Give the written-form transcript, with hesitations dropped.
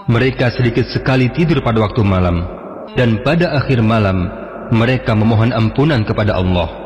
Mereka sedikit sekali tidur pada waktu malam, dan pada akhir malam mereka memohon ampunan kepada Allah.